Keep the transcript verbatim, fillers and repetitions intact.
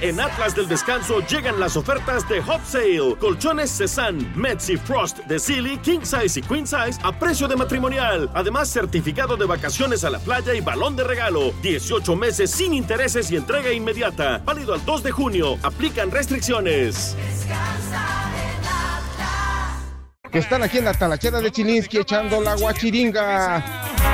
En Atlas del Descanso llegan las ofertas de Hot Sale. Colchones Cezanne, Metzi Frost de Sealy, King Size y Queen Size a precio de matrimonial. Además, certificado de vacaciones a la playa y balón de regalo. dieciocho meses sin intereses y entrega inmediata. Válido al dos de junio. Aplican restricciones. Que están aquí en la talachera de Chilinsky echando la guachiringa.